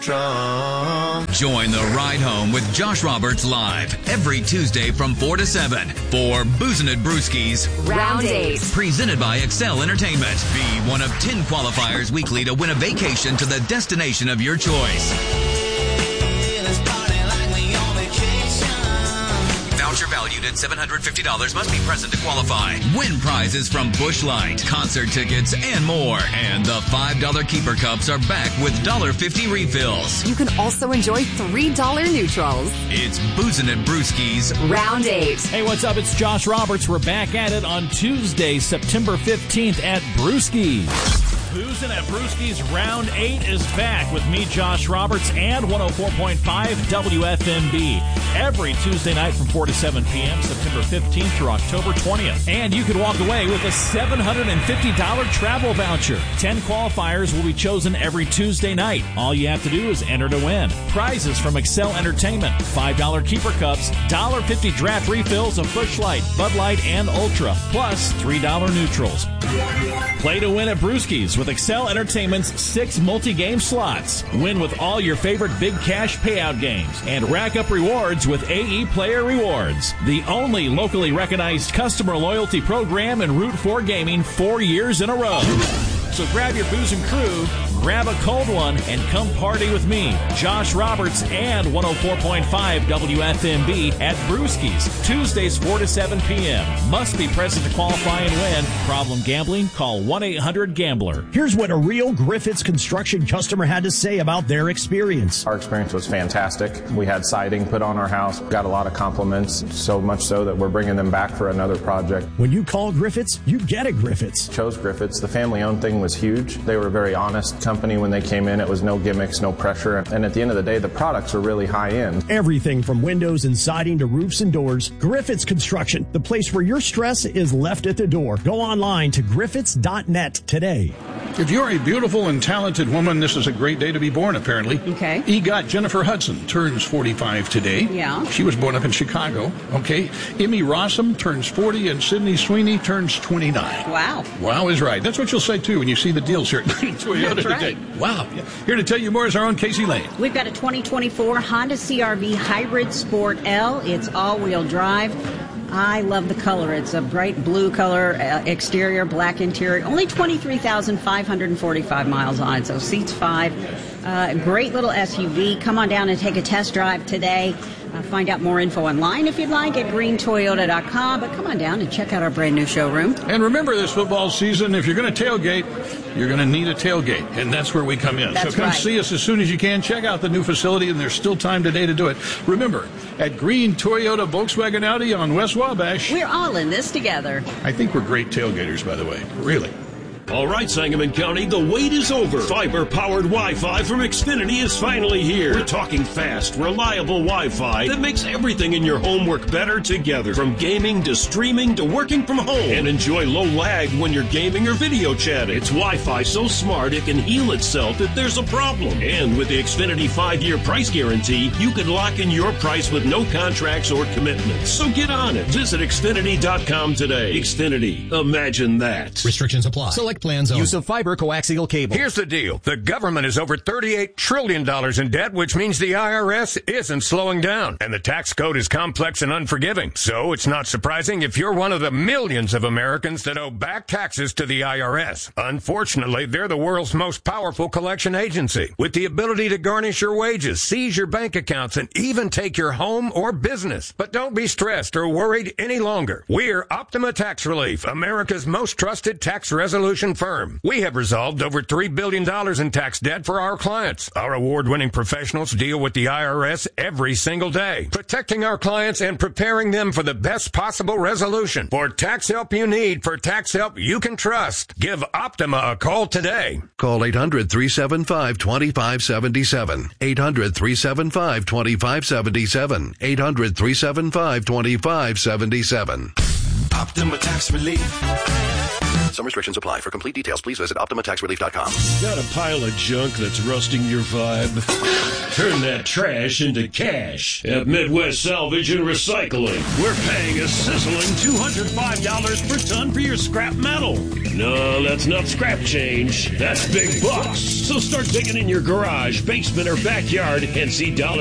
Join the ride home with Josh Roberts live every Tuesday from 4 to 7 for Boozin' at Brewski's Round 8. Presented by Excel Entertainment. Be one of 10 qualifiers weekly to win a vacation to the destination of your choice. Voucher valued at $750 must be present to qualify. Win prizes from Busch Light, concert tickets, and more. And the $5 Keeper Cups are back with $1.50 refills. You can also enjoy $3 neutrals. It's Boozin' at Brewski's Round 8. Hey, what's up? It's Josh Roberts. We're back at it on Tuesday, September 15th at Brewski's. Boozin' at Brewski's Round 8 is back with me, Josh Roberts, and 104.5 WFMB. Every Tuesday night from 4 to 7 p.m., September 15th through October 20th. And you can walk away with a $750 travel voucher. 10 qualifiers will be chosen every Tuesday night. All you have to do is enter to win. Prizes from Excel Entertainment, $5 Keeper Cups, $1.50 draft refills of Busch Light, Bud Light, and Ultra, plus $3 neutrals. Play to win at Brewski's with Excel Entertainment's 6 multi-game slots. Win with all your favorite big cash payout games and rack up rewards with AE Player Rewards. The only locally recognized customer loyalty program in Route 4 Gaming 4 years in a row. So grab your booze and crew, grab a cold one, and come party with me, Josh Roberts, and 104.5 WFMB at Brewski's, Tuesdays 4 to 7 p.m. Must be present to qualify and win. Problem gambling? Call 1-800-GAMBLER. Here's what a real Griffiths Construction customer had to say about their experience. Our experience was fantastic. We had siding put on our house, got a lot of compliments, so much so that we're bringing them back for another project. When you call Griffiths, you get a Griffiths. Chose Griffiths. The family-owned thing was huge. They were a very honest company when they came in. It was no gimmicks, no pressure. And at the end of the day, the products were really high-end. Everything from windows and siding to roofs and doors. Griffiths Construction, the place where your stress is left at the door. Go online to griffiths.net today. If you're a beautiful and talented woman, this is a great day to be born, apparently. Okay. EGOT Jennifer Hudson turns 45 today. Yeah. She was born up in Chicago. Okay. Emmy Rossum turns 40, and Sydney Sweeney turns 29. Wow. Wow is right. That's what you'll say, too, when you see the deals here at Toyota That's today. right. Wow. Here to tell you more is our own Casey Lane. We've got a 2024 Honda CR-V Hybrid Sport L. It's all-wheel drive. I love the color. It's a bright blue color exterior, black interior. Only 23,545 miles on it, so seats 5. Great little SUV. Come on down and take a test drive today. Find out more info online if you'd like at greentoyota.com. But come on down and check out our brand new showroom. And remember this football season, if you're going to tailgate, you're going to need a tailgate. And that's where we come in. That's so come right. see us as soon as you can. Check out the new facility, and there's still time today to do it. Remember, at Green Toyota Volkswagen Audi on West Wabash. We're all in this together. I think we're great tailgaters, by the way. Really. All right, Sangamon County, the wait is over. Fiber-powered Wi-Fi from Xfinity is finally here. We're talking fast, reliable Wi-Fi that makes everything in your home work better together. From gaming to streaming to working from home. And enjoy low lag when you're gaming or video chatting. It's Wi-Fi so smart it can heal itself if there's a problem. And with the Xfinity 5-year price guarantee, you can lock in your price with no contracts or commitments. So get on it. Visit Xfinity.com today. Xfinity. Imagine that. Restrictions apply. Select plans only. Use of fiber coaxial cable. Here's the deal. The government is over $38 trillion in debt, which means the IRS isn't slowing down. And the tax code is complex and unforgiving. So it's not surprising if you're one of the millions of Americans that owe back taxes to the IRS. Unfortunately, they're the world's most powerful collection agency, with the ability to garnish your wages, seize your bank accounts, and even take your home or business. But don't be stressed or worried any longer. We're Optima Tax Relief, America's most trusted tax resolution firm. We have resolved over $3 billion in tax debt for our clients. Our award-winning professionals deal with the IRS every single day, protecting our clients and preparing them for the best possible resolution. For tax help you need, for tax help you can trust, give Optima a call today. Call 800-375-2577. 800-375-2577. 800-375-2577. Optima Tax Relief. Some restrictions apply. For complete details, please visit OptimaTaxRelief.com. Got a pile of junk that's rusting your vibe? Turn that trash into cash at Midwest Salvage and Recycling. We're paying a sizzling $205 per ton for your scrap metal. No, that's not scrap change. That's big bucks. So start digging in your garage, basement, or backyard and see